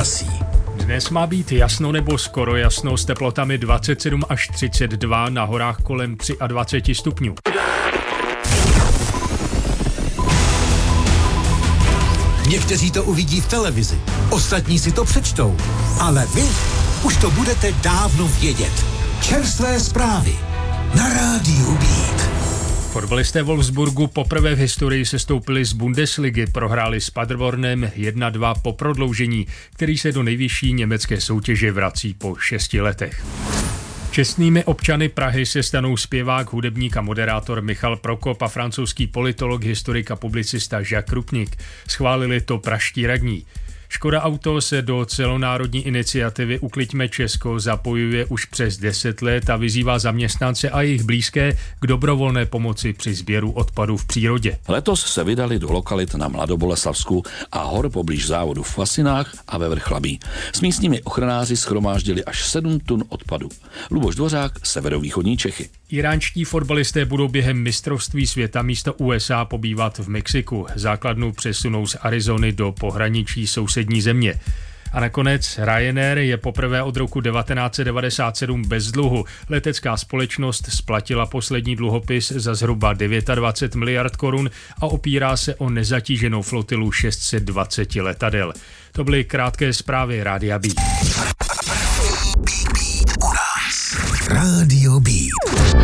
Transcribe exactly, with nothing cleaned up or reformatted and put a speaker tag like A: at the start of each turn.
A: počasí.
B: Dnes má být jasno nebo skoro jasno s teplotami dvacet sedm až třicet dva, na horách kolem dvacet tři stupňů.
A: Někteří to uvidí v televizi, ostatní si to přečtou, ale vy už to budete dávno vědět. Čerstvé zprávy na rádiu Beat.
B: Fotbalisté Wolfsburgu poprvé v historii sestoupili z Bundesligy, prohráli s Paderbornem jedna dva po prodloužení, který se do nejvyšší německé soutěže vrací po šesti letech. Čestnými občany Prahy se stanou zpěvák, hudebník a moderátor Michal Prokop a francouzský politolog, historik a publicista Jacques Krupnik. Schválili to pražští radní. Škoda Auto se do celonárodní iniciativy Ukliďme Česko zapojuje už přes deset let a vyzývá zaměstnance a jejich blízké k dobrovolné pomoci při sběru odpadu v přírodě.
C: Letos se vydali do lokalit na Mladoboleslavsku a hor poblíž závodu v Fasinách a ve Vrchlabí. S místními ochranáři shromáždili až sedm tun odpadu. Luboš Dvořák, severovýchodní Čechy.
B: Iránští fotbalisté budou během mistrovství světa místo U S A pobývat v Mexiku. Základnu přesunou z Arizony do pohraničí sousední země. A nakonec Ryanair je poprvé od roku devatenáct set devadesát sedm bez dluhu. Letecká společnost splatila poslední dluhopis za zhruba dvacet devět miliard korun a opírá se o nezatíženou flotilu šest set dvacet letadel. To byly krátké zprávy Rádia Beat.